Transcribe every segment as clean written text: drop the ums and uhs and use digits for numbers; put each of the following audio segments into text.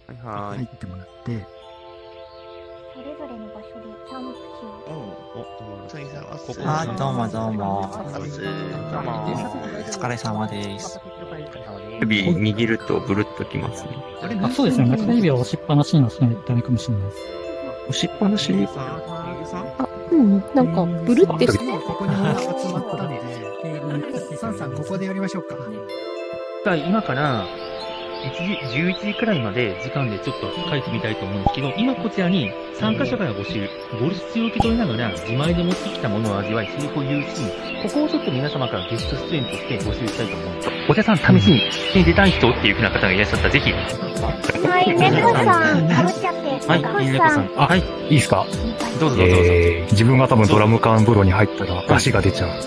はい。 入ってもらって、 それぞれの場所でキャンプ中。 どうもどうも。 お疲れ様です。 指握るとブルッときますね。 そうですね。中指を押しっぱなしにはしないとダメかもしれないです。 押しっぱなしになんか、ブルってして。 ここに集まったんで、サンさんここでやりましょうか。 今から、11時くらいまで時間でちょっと書いてみたいと思うんですけど、今こちらに参加者から募集、ボルシチを受け取りながら自前で持ってきたものを味わい、成功有し、ここをちょっと皆様からゲスト出演として募集したいと思うんです。お茶さん、試しに出演出たい人っていう風な方がいらっしゃったらぜひ。 はい、猫さん、かぶっちゃって。 はい、猫さん。はい。 いいですか？ どうぞどうぞ。 自分が多分ドラム缶風呂に入ったら出汁が出ちゃう。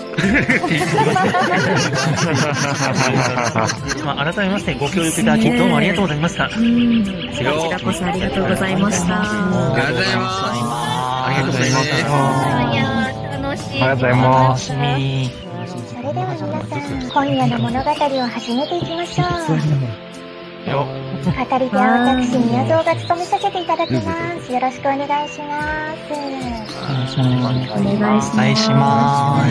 改めましてご協力いただきどうもありがとうございました。こちらこそありがとうございました。 ありがとうございます。 ありがとうございます。 いや楽しい。 ありがとうございます。 それでは皆さん、今夜の物語を始めていきましょう。語り手は私、宮蔵が務めさせていただきます。よろしくお願いします。 お願いします。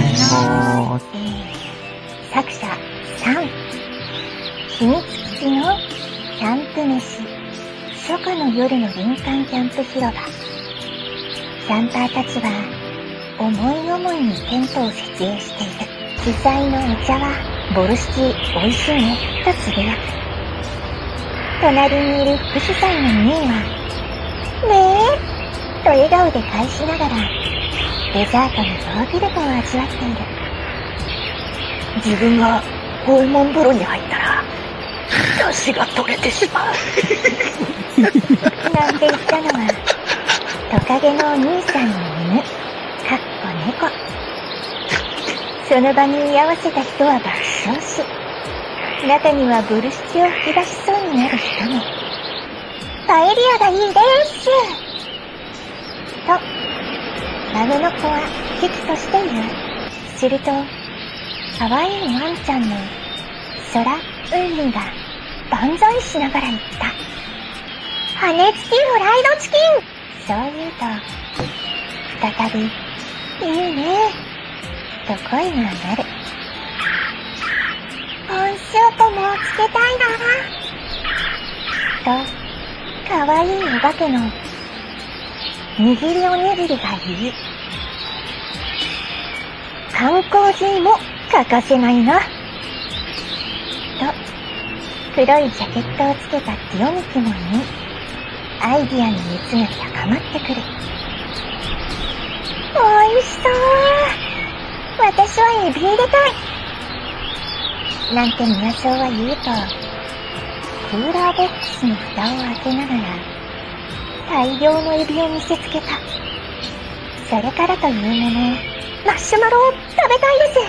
作者3、秘密基地のキャンプ飯、初夏の夜の林間キャンプ広場。キャンパーたちは思い思いにテントを設営している。主催のお茶はボルシチおいしいねとつぶやく。隣にいる副主催のミーはねえと笑顔で返しながらデザートのヨーグルトを味わっている。自分がホルモン風呂に入ったら出汁が取れてしまうなんて言ったのはトカゲのお兄さんの犬、かっこ猫。その場に居合わせた人は爆笑し、中にはボルシチを吹き出しそうになる人も。パエリアがいいですと孫の子は喜々としている。すると可愛いワンちゃんの空うんりが万歳しながら言った。羽根付きフライドチキン。そう言うと再びいいねと声が鳴る。温塩ともつけたいなとかわいいお化けの握りおにぎりが言い、缶コーヒーも欠かせないなと黒いジャケットをつけたティオミキも言い、アイディアの熱が高まってくる。おいしそう。私はエビ入れたいなんて宮蔵は言うと、クーラーボックスの蓋を開けながら大量のエビを見せつけた。それからというもの、マシュマロを食べたいです。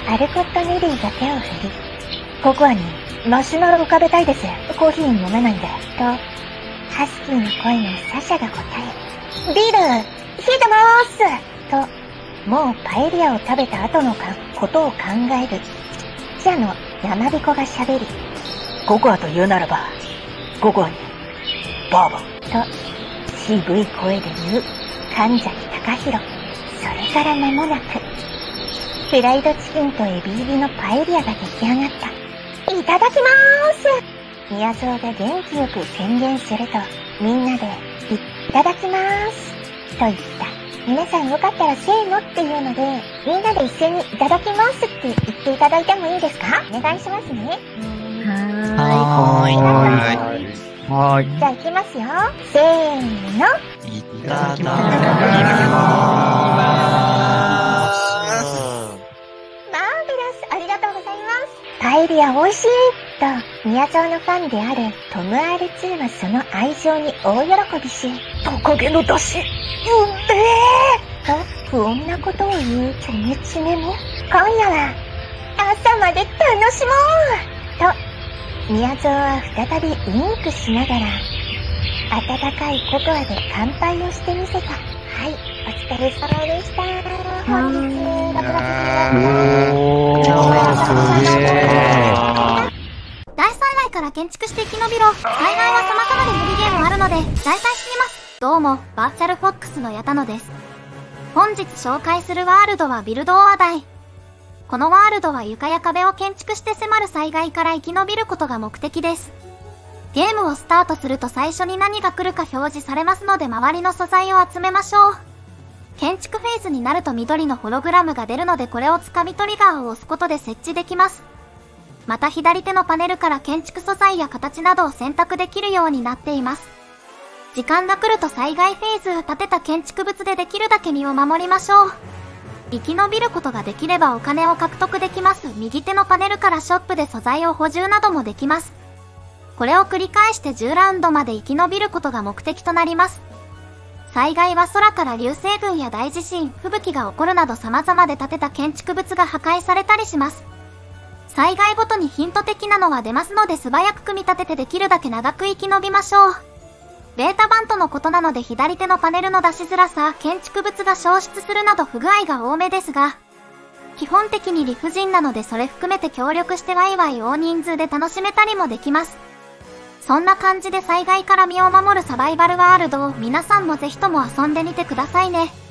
アルコットネリーが手を振り、ココアにマシュマロを食べたいです。コーヒー飲めないんで。と、ハスキーの声のサシャが答え、ビール、冷えてまーすと、もうパエリアを食べた後のことを考える。記者の山彦が喋り、ココアと言うならば、ココアに、バーボンと、渋い声で言う、神崎隆弘。それから間もなく、フライドチキンとエビ入りのパエリアが出来上がった。いただきまーす。宮蔵が元気よく宣言すると、みんなで、いただきまーす。と言った。皆さんよかったらせーのっていうので、みんなで一斉にいただきますって言っていただいてもいいですか？お願いしますね。 はい。 じゃあ行きますよ。せーの。 いただきます。 マーベラス、ありがとうございます。パエリア美味しいと、宮蔵のファンであるトム R2 はその愛情に大喜びし、トカゲの出汁、と不穏なことを言うチョメチメも、今夜は朝まで楽しもうと、宮蔵は再びウインクしながら、温かいココアで乾杯をしてみせた。はい、お疲れ様でした。本日、6月すげー。 第3ライから建築して生き延びろ。災害は様々でミニゲームあるので、大体知ります。どうも、バーチャルフォックスの矢田野です。本日紹介するワールドはビルドオアダイ。このワールドは床や壁を建築して迫る災害から生き延びることが目的です。ゲームをスタートすると最初に何が来るか表示されますので周りの素材を集めましょう。建築フェーズになると緑のホログラムが出るのでこれを掴みトリガーを押すことで設置できます。また左手のパネルから建築素材や形などを選択できるようになっています。時間が来ると災害フェーズ、建てた建築物でできるだけ身を守りましょう。生き延びることができればお金を獲得できます。右手のパネルからショップで素材を補充などもできます。これを繰り返して10ラウンドまで生き延びることが目的となります。災害は空から流星群や大地震、吹雪が起こるなど様々で建てた建築物が破壊されたりします。災害ごとにヒント的なのは出ますので素早く組み立ててできるだけ長く生き延びましょう。ベータ版とのことなので左手のパネルの出しづらさ、建築物が消失するなど不具合が多めですが、基本的に理不尽なのでそれ含めて協力してワイワイ大人数で楽しめたりもできます。そんな感じで災害から身を守るサバイバルワールドを皆さんもぜひとも遊んでみてくださいね。